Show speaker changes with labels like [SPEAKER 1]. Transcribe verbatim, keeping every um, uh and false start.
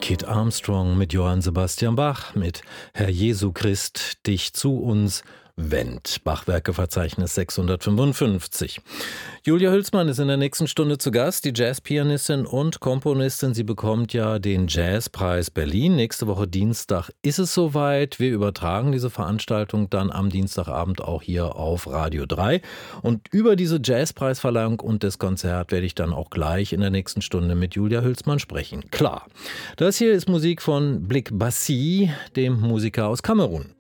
[SPEAKER 1] Kit Armstrong mit Johann Sebastian Bach, mit Herr Jesu Christ, dich zu uns wendt. Bachwerkeverzeichnis sechshundertfünfundfünfzig. Julia Hülsmann ist in der nächsten Stunde zu Gast, die Jazzpianistin und Komponistin. Sie bekommt ja den Jazzpreis Berlin. Nächste Woche Dienstag ist es soweit. Wir übertragen diese Veranstaltung dann am Dienstagabend auch hier auf Radio drei. Und über diese Jazzpreisverleihung und das Konzert werde ich dann auch gleich in der nächsten Stunde mit Julia Hülsmann sprechen. Klar. Das hier ist Musik von Blik Bassi, dem Musiker aus Kamerun.